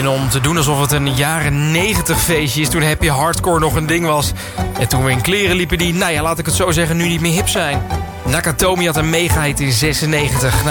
in om te doen alsof het een jaren 90 feestje is... toen happy hardcore nog een ding was. En toen we in kleren liepen die, nou ja, laat ik het zo zeggen, nu niet meer hip zijn. Nakatomi had een mega-hit in 96.